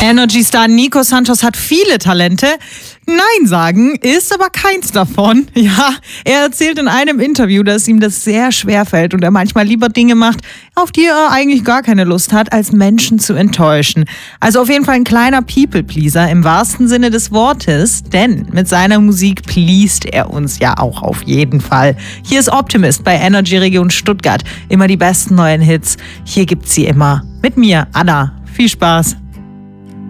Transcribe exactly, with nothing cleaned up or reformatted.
Energy-Star Nico Santos hat viele Talente. Nein sagen ist aber keins davon. Ja, er erzählt in einem Interview, dass ihm das sehr schwer fällt und er manchmal lieber Dinge macht, auf die er eigentlich gar keine Lust hat, als Menschen zu enttäuschen. Also auf jeden Fall ein kleiner People-Pleaser im wahrsten Sinne des Wortes, denn mit seiner Musik pleast er uns ja auch auf jeden Fall. Hier ist Optimist bei Energy Region Stuttgart. Immer die besten neuen Hits. Hier gibt's sie immer. Mit mir, Anna. Viel Spaß.